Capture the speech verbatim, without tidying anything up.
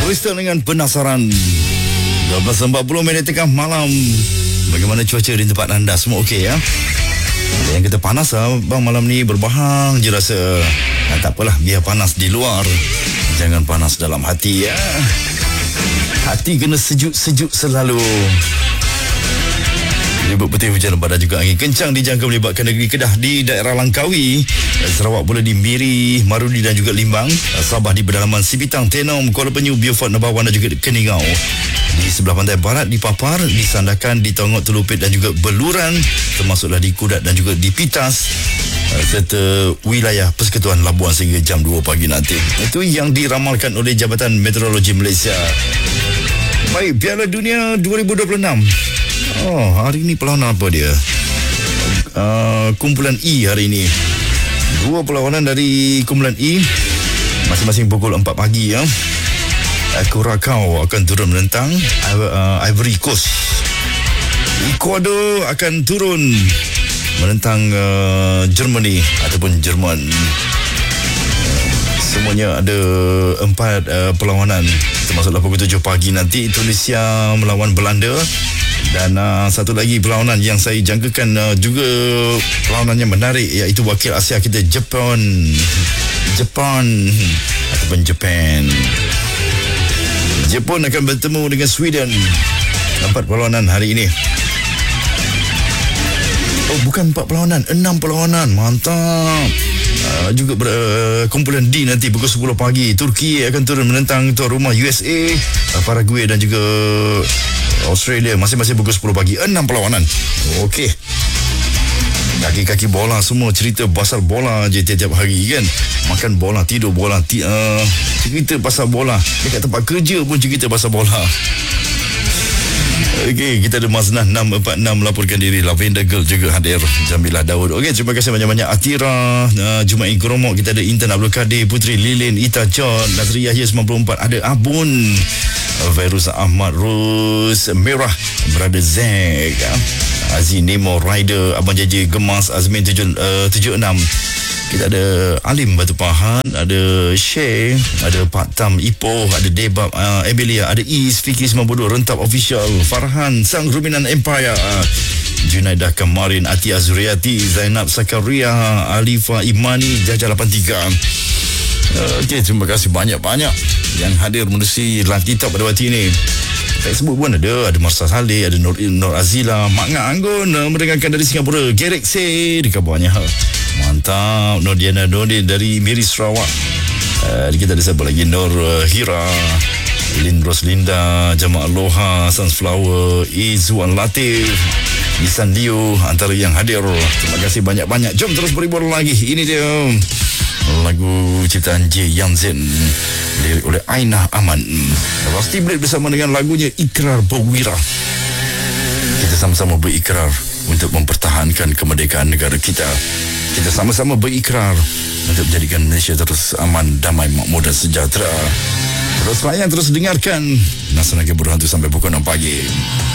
Twister dengan penasaran. dua belas empat puluh minit tengah malam. Bagaimana cuaca di tempat anda? Semua okey ya? Ada yang kata panas lah bang, malam ni berbahang je rasa. Nah, tak apalah, biar panas di luar, jangan panas dalam hati ya. Hati kena sejuk-sejuk selalu. Ribut putih hujan lebat dan juga angin kencang dijangka melibatkan negeri Kedah di daerah Langkawi, Sarawak pula di Miri, Marudi dan juga Limbang, Sabah di pedalaman Sipitang, Tenom, Kuala Penyu, Beaufort, Nabawan dan juga Keningau. Di sebelah pantai barat di Papar, di Sandakan, di Tongok, Telupit dan juga Beluran, termasuklah di Kudat dan juga di Pitas, serta wilayah Persekutuan Labuan sehingga jam dua pagi nanti. Itu yang diramalkan oleh Jabatan Meteorologi Malaysia. Baik, Piala Dunia dua ribu dua puluh enam. Oh, hari ini perlawanan apa dia? Uh, kumpulan E hari ini. Dua perlawanan dari kumpulan E, masing-masing pukul empat pagi ya. Curacao akan turun menentang uh, Ivory Coast. Ecuador akan turun menentang uh, Germany ataupun Jerman. Semuanya ada empat uh, perlawanan, termasuklah pukul tujuh pagi nanti Tunisia melawan Belanda. Dan uh, satu lagi perlawanan yang saya jangkakan uh, juga perlawanan yang menarik, iaitu wakil Asia kita Jepun. Jepun ataupun Japan. Jepun akan bertemu dengan Sweden. Empat perlawanan hari ini. Oh, bukan empat perlawanan, enam perlawanan. Mantap. Uh, juga ber, uh, kumpulan D nanti pukul sepuluh pagi. Turki akan turun menentang tuan rumah U S A, uh, Paraguay dan juga Australia, masing-masing pukul sepuluh pagi. Enam perlawanan. Okey. Kaki-kaki bola semua cerita pasal bola je tiap-tiap hari kan. Makan bola, tidur bola, ti- uh, cerita pasal bola. Dekat tempat kerja pun cerita pasal bola. Okey, kita ada Maznah enam empat enam melaporkan diri. Lavender Girl juga hadir. Jamilah Daud. Okey, terima kasih banyak-banyak. Atira, uh, Jumaid Geromok. Kita ada Intan Abdul Kadir, Putri Lilin, Ita John, Nazri Yahya sembilan puluh empat. Ada Abun, Fairuz Ahmad, Rus Merah, Brother Zack, Aziz Nemo, Rider, Abang J J Gemas, Azmin tujuh enam. Kita ada Alim Batu Pahat, ada Shay, ada Pak Tam Ipoh, ada Debab, uh, Abelia, ada Is, Fikri sembilan puluh dua, Rentap Official, Farhan, Sang Ruminan Empire, uh, Junaidah Kamarin, Ati Azuriati, Zainab Sakaria, Alifa Imani, Jajah lapan tiga. Uh, Okey, terima kasih banyak-banyak yang hadir menerusi live TikTok pada waktu ini. Facebook pun ada, ada Marsa Saleh, ada Nur, Nur Azila, Mak Ngak Anggun uh, mendengarkan dari Singapura, Gerek Se di kabarnya. Mantap. Nur Diana Nordin dari Miri Sarawak. Uh, kita ada siapa lagi? Nur uh, Hira, Lin Roslinda, Jamaah Aloha, Sunflower, Izzuan Latif, Isan Liu antara yang hadir. Terima kasih banyak-banyak. Jom terus berhibur lagi. Ini dia lagu ciptaan J Yanzen, lirik oleh Ainah Aman. Rusty Blade bersama dengan lagunya Ikrar Berwira. Kita sama-sama berikrar untuk mempertahankan kemerdekaan negara kita. Kita sama-sama berikrar untuk menjadikan Malaysia terus aman, damai, makmur dan sejahtera. Terus layan, terus dengarkan Nasional Berhantu sampai pukul enam pagi.